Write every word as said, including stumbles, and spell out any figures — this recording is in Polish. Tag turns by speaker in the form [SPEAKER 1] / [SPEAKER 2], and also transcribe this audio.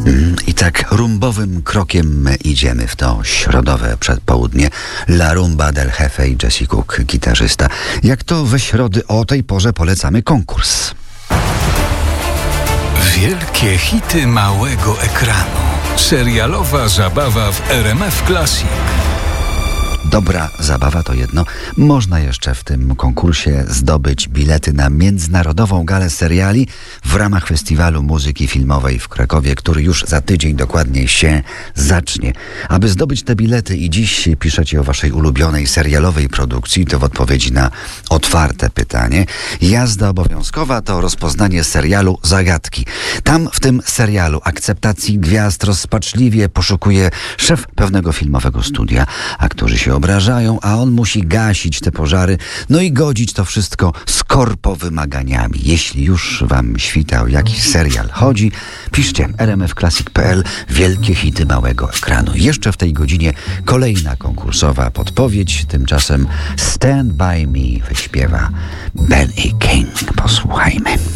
[SPEAKER 1] I tak rumbowym krokiem idziemy w to środowe przedpołudnie. La Rumba del Jefe i Jesse Cook, gitarzysta. Jak to we środy o tej porze polecamy konkurs.
[SPEAKER 2] Wielkie hity małego ekranu. Serialowa zabawa w R M F Classic.
[SPEAKER 1] Dobra zabawa to jedno. Można jeszcze w tym konkursie zdobyć bilety na międzynarodową galę seriali w ramach Festiwalu Muzyki Filmowej w Krakowie, który już za tydzień dokładnie się zacznie. Aby zdobyć te bilety i dziś piszecie o waszej ulubionej serialowej produkcji, to w odpowiedzi na otwarte pytanie. Jazda obowiązkowa to rozpoznanie serialu Zagadki. Tam w tym serialu akceptacji gwiazd rozpaczliwie poszukuje szef pewnego filmowego studia. Aktorzy się obrażają, a on musi gasić te pożary, no i godzić to wszystko z korpo wymaganiami. Jeśli już wam świta o jakiś serial chodzi, piszcie r m f classic kropka p l, wielkie hity małego ekranu. Jeszcze w tej godzinie kolejna konkursowa podpowiedź, tymczasem Stand By Me wyśpiewa Benny King. Posłuchajmy.